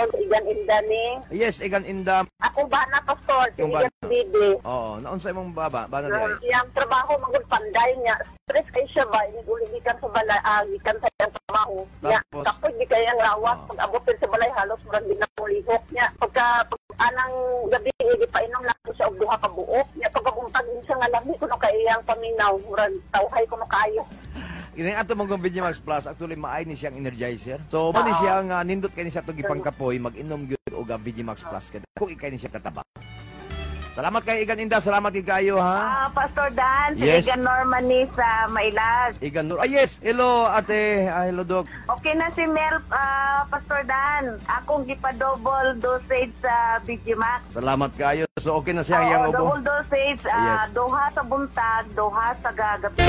Pastor, igan inda ni. Yes, igan inda. Ako ba na, Pastor? Yung Igan bibi. Oo, naunsay mong baba, ba na diay? Yung trabaho, magul panday niya. Stress kayo siya ba? Ikan sa balay, ikan sa yung trabaho. Tapos? Kapag di kayang lawas, pag-abutin sa balay, halos marang ginamulihok niya. Pagka anang gabi, hindi pa inom lang siya og duha ka buok. Niya pagkabuntag siya nga lami, kuno kayang paminaw, murag tawhay kuno kayo. Ini ato mong VG Max Plus actually maay ni siyang energizer. So mo ni siya nga nindot kay ni sa tugi pangkapoy mag-inom gyud og VG Max Plus kada. Kung ikay ni siya kataba. Salamat kay Igan Inda, salamat kay kayo ha. Pastor Dan, Yes. Igan Normani sa Mailas. Igan Nur. Ah, yes, hello ate, hello doc. Okay na si Mel, Pastor Dan. Akong gipa-double dosage sa VG Max. Salamat kayo. So okay na siya yang ubo. Double dosage, Yes. duha sa buntag, duha sa gagabi.